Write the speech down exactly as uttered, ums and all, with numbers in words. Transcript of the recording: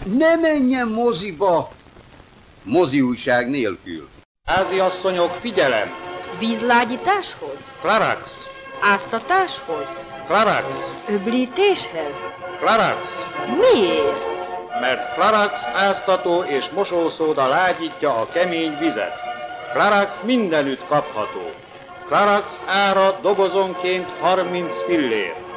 Ne menjen moziba! Mozi újság nélkül. Háziasszonyok, figyelem! Vízlágyításhoz? Klarax! Áztatáshoz? Klarax! Öblítéshez? Klarax! Miért? Mert Klarax áztató és mosószóda lágyítja a kemény vizet. Klarax mindenütt kapható. Klarax ára dobozonként harminc fillér.